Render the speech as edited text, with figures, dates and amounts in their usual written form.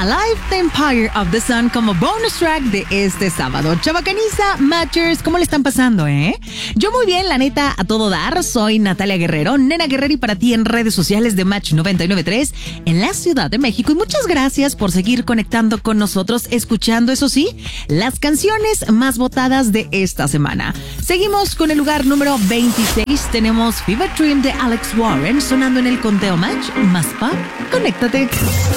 Alive the Empire of the Sun como bonus track de este sábado. Chavacaniza, Matchers, ¿cómo le están pasando, Yo muy bien, la neta, a todo dar. Soy Natalia Guerrero, Nena Guerrero, y para ti en redes sociales de Match 99.3 en la Ciudad de México. Y muchas gracias por seguir conectando con nosotros, escuchando, eso sí, las canciones más votadas de esta semana. Seguimos con el lugar número 26. Tenemos Fever Dream de Alex Warren sonando en el conteo Match más pop. Conéctate.